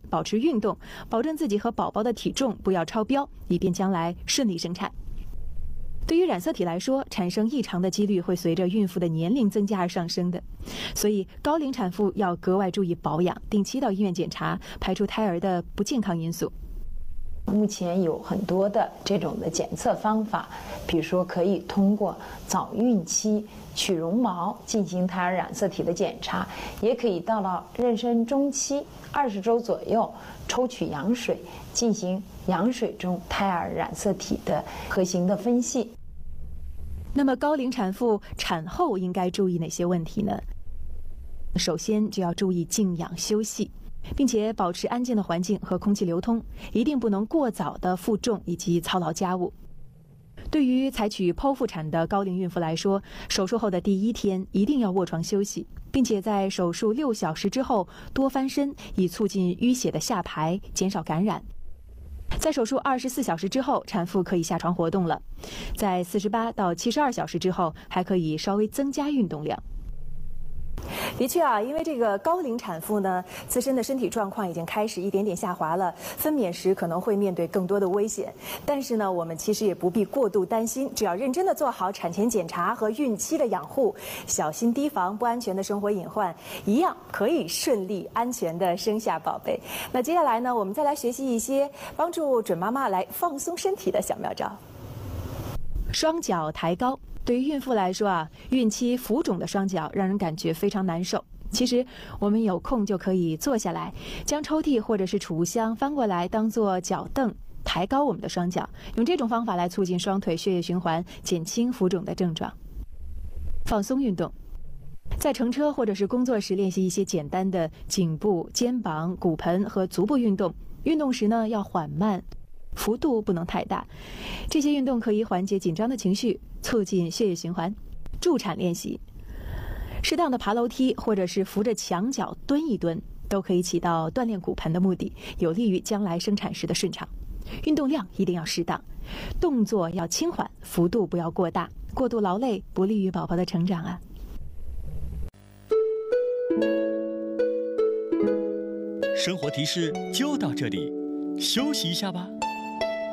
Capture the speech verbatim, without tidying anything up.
保持运动，保证自己和宝宝的体重不要超标，以便将来顺利生产。对于染色体来说，产生异常的几率会随着孕妇的年龄增加而上升的，所以高龄产妇要格外注意保养，定期到医院检查，排除胎儿的不健康因素。 目前有很多的这种的检测方法，比如说可以通过早孕期取绒毛进行胎儿染色体的检查，也可以到了妊娠中期二十周左右抽取羊水进行羊水中胎儿染色体的核型的分析。 那么高龄产妇产后应该注意哪些问题呢？首先就要注意静养休息，并且保持安静的环境和空气流通，一定不能过早的负重以及操劳家务。对于采取剖腹产的高龄孕妇来说，手术后的第一天一定要卧床休息，并且在手术六小时之后多翻身，以促进淤血的下排，减少感染。在手术二十四小时之后，产妇可以下床活动了。在四十八到七十二小时之后，还可以稍微增加运动量。的确啊，因为这个高龄产妇呢，自身的身体状况已经开始一点点下滑了，分娩时可能会面对更多的危险。但是呢，我们其实也不必过度担心，只要认真的做好产前检查和孕期的养护，小心提防不安全的生活隐患，一样可以顺利安全的生下宝贝。那接下来呢，我们再来学习一些帮助准妈妈来放松身体的小妙招。双脚抬高。对于孕妇来说啊，孕期浮肿的双脚让人感觉非常难受。其实我们有空就可以坐下来，将抽屉或者是储物箱翻过来当做脚凳，抬高我们的双脚，用这种方法来促进双腿血液循环，减轻浮肿的症状。放松运动，在乘车或者是工作时练习一些简单的颈部、肩膀、骨盆和足部运动。运动时呢要缓慢，幅度不能太大。这些运动可以缓解紧张的情绪，促进血液循环。助产练习，适当的爬楼梯或者是扶着墙角蹲一蹲，都可以起到锻炼骨盆的目的，有利于将来生产时的顺畅。运动量一定要适当，动作要轻缓，幅度不要过大，过度劳累不利于宝宝的成长啊。 生活提示就到这里，休息一下吧。